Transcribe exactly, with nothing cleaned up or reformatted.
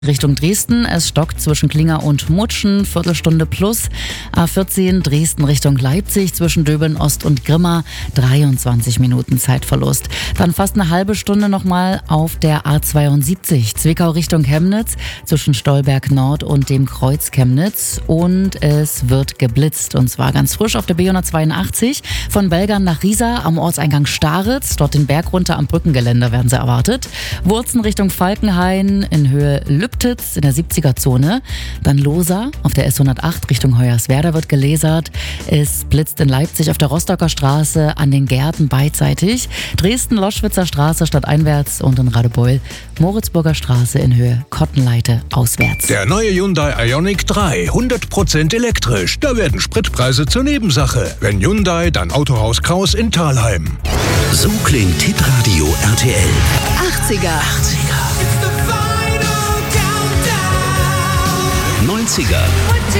Richtung Dresden, es stockt zwischen Klinger und Mutschen, Viertelstunde plus. A vierzehn Dresden Richtung Leipzig zwischen Döbeln Ost und Grimma, dreiundzwanzig Minuten Zeitverlust. Dann fast eine halbe Stunde nochmal auf der A zweiundsiebzig, Zwickau Richtung Chemnitz zwischen Stolberg Nord und dem Kreuz Chemnitz. Und es wird geblitzt, und zwar ganz frisch auf der B hundertzweiundachtzig von Belgern nach Riesa am Ortseingang Staritz. Dort den Berg runter am Brückengeländer werden sie erwartet. Wurzen Richtung Falkenhain in Höhe Lübtitz in der siebziger-Zone. Dann Losa auf der S hundertacht Richtung Hoyerswerda wird gelasert. Es blitzt in Leipzig auf der Rostocker Straße an den Gärten beidseitig. Dresden-Loschwitzer Straße stadteinwärts und in Radebeul Moritzburger Straße in Höhe Kottenleite auswärts. Der neue Hyundai Ioniq drei, hundert Prozent elektrisch. Da werden Spritpreise zur Nebensache. Wenn Hyundai, dann Autohaus Kraus in Thalheim. So klingt Hitradio R T L. achtziger. achtziger. neunziger.